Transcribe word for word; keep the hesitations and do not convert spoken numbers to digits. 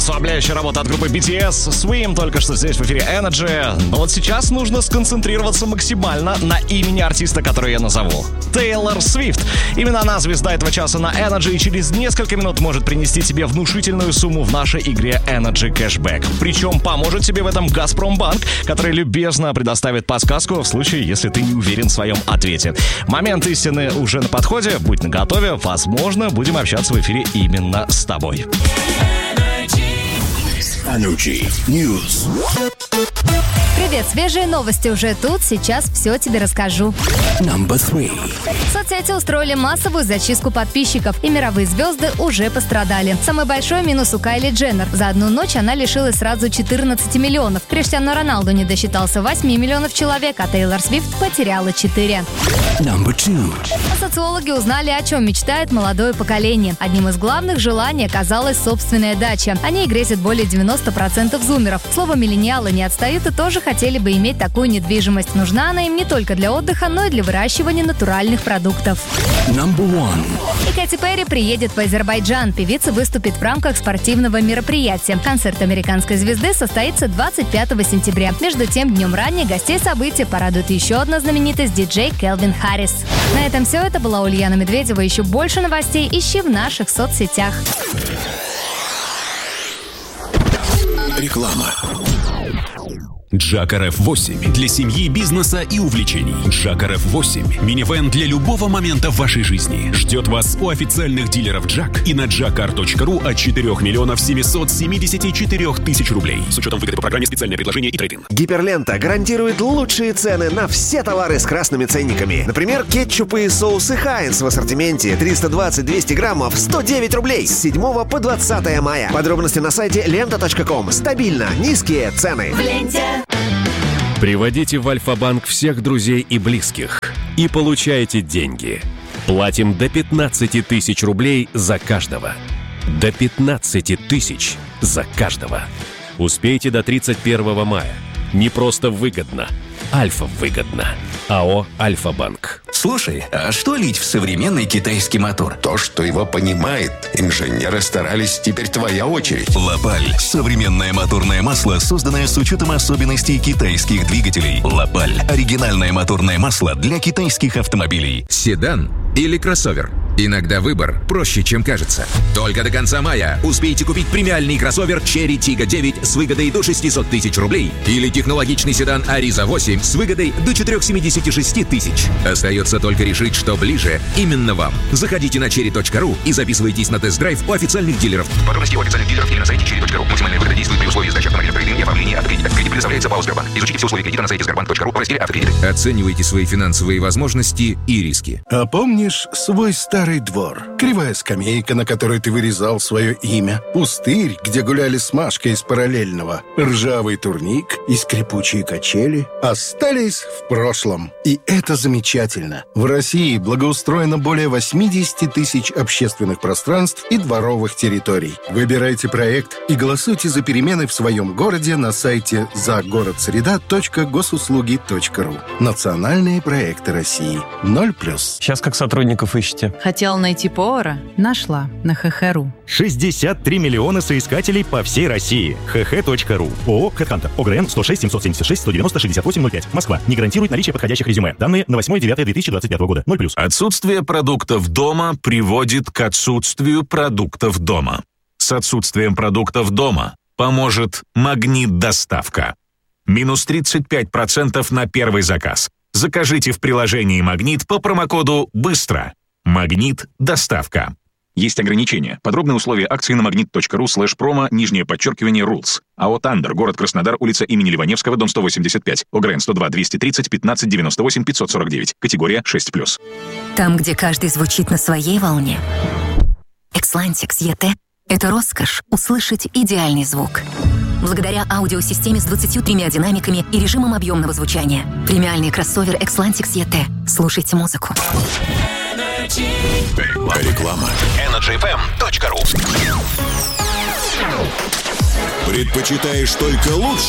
Расслабляющая работа от группы би ти эс. Swim только что здесь в эфире Energy. Но вот сейчас нужно сконцентрироваться максимально на имени артиста, который я назову. Тейлор Свифт. Именно она звезда этого часа на Energy и через несколько минут может принести тебе внушительную сумму в нашей игре Energy Cashback. Причем поможет тебе в этом Газпромбанк, который любезно предоставит подсказку в случае, если ты не уверен в своем ответе. Момент истины уже на подходе. Будь наготове. Возможно, будем общаться в эфире именно с тобой. Energy News. Привет, свежие новости уже тут, сейчас все тебе расскажу. Number three. Соцсети устроили массовую зачистку подписчиков, и мировые звезды уже пострадали. Самый большой минус у Кайли Дженнер. За одну ночь она лишилась сразу четырнадцать миллионов. Криштиану Роналду не досчитался восемь миллионов человек, а Тейлор Свифт потеряла четыре. Number two. Социологи узнали, о чем мечтает молодое поколение. Одним из главных желаний оказалась собственная дача. О ней грезит более девяносто процентов зумеров. Слово «миллениалы» не отстают и тоже хотели бы иметь такую недвижимость. Нужна она им не только для отдыха, но и для выращивания натуральных продуктов. Number one. И Кэти Перри приедет в Азербайджан. Певица выступит в рамках спортивного мероприятия. Концерт американской звезды состоится двадцать пятого сентября. Между тем, днем ранее гостей события порадует еще одна знаменитость — диджей Кельвин Харрис. На этом все. Это была Ульяна Медведева. Еще больше новостей ищи в наших соцсетях. Реклама. Джак эр эф восемь для семьи, бизнеса и увлечений. Джак эр эф восемь – минивэн для любого момента в вашей жизни. Ждет вас у официальных дилеров Джак и на джакар точка ру от четырех миллионов семьсот семьдесят четыре тысячи рублей. С учетом выгоды по программе «Специальное предложение» и трейд-ин. Гиперлента гарантирует лучшие цены на все товары с красными ценниками. Например, кетчупы и соусы Хайнс в ассортименте триста двадцать двести граммов сто девять рублей с седьмого по двадцатое мая. Подробности на сайте лента точка ком. Стабильно низкие цены. В ленте. Приводите в Альфа-банк всех друзей и близких и получайте деньги. Платим до пятнадцати тысяч рублей за каждого. До пятнадцати тысяч за каждого. Успейте до тридцать первого мая. Не просто выгодно. Альфа выгодно. АО «Альфа-банк». Слушай, а что лить в современный китайский мотор? То, что его понимает. Инженеры старались, теперь твоя очередь. Лапаль – современное моторное масло, созданное с учетом особенностей китайских двигателей. Лапаль – оригинальное моторное масло для китайских автомобилей. Седан или кроссовер? Иногда выбор проще, чем кажется. Только до конца мая успейте купить премиальный кроссовер Cherry Tiggo девять с выгодой до шестисот тысяч рублей или технологичный седан Ariza восемь с выгодой до четыреста семьдесят шесть тысяч. Остается только решить, что ближе именно вам. Заходите на черри точка ру и записывайтесь на тест-драйв у официальных дилеров. Подробности у официальных дилеров или на сайте черри точка ру. Максимальная выгода действует при условии сдачи автомобиля в трейд-ин и оформления автокредита. Кредит предоставляется ПАО «Сбербанк». Изучите все условия кредита на сайте сбербанк точка ру в разделе «Автокредиты». Оценивайте свои финансовые возможности и риски. А помнишь свой старый двор? Кривая скамейка, на которой ты вырезал свое имя. Пустырь, где гуляли с Машкой из параллельного. Ржавый турник и скрипучие качели остались в прошлом. И это замечательно. В России благоустроено более восемьдесят тысяч общественных пространств и дворовых территорий. Выбирайте проект и голосуйте за перемены в своем городе на сайте загородсреда точка госуслуги точка ру. Национальные проекты России. Ноль плюс. Сейчас как сотрудников ищете? Хотела найти повара? Нашла на ха ха точка ру. шестьдесят три миллиона соискателей по всей России. ха ха точка ру. ООО «Хэдхантер». ОГРН сто шесть семьсот семьдесят шесть сто девяносто шестьдесят восемь ноль пять. Москва. Не гарантирует наличие подходящих резюме. Данные на восьмое девятое две тысячи двадцать пятого года. Ноль плюс. Отсутствие продуктов дома приводит к отсутствию продуктов дома. С отсутствием продуктов дома поможет «Магнит-доставка». Минус тридцать пять процентов на первый заказ. Закажите в приложении «Магнит» по промокоду «Быстро». «Магнит-доставка». Есть ограничения. Подробные условия акции на магнит точка ру слэш промо, нижнее подчеркивание, rules. АО «Тандер», город Краснодар, улица имени Ливаневского, дом сто восемьдесят пять. ОГРН сто два двести тридцать пятнадцать девяносто восемь пятьсот сорок девять. Категория шесть плюс. Там, где каждый звучит на своей волне. Xlantix и ти – это роскошь услышать идеальный звук. Благодаря аудиосистеме с двадцатью тремя динамиками и режимом объемного звучания. Премиальный кроссовер Xlantix и ти. Слушайте музыку. Реклама. энерджи эф эм точка ру. Предпочитаешь только лучшее?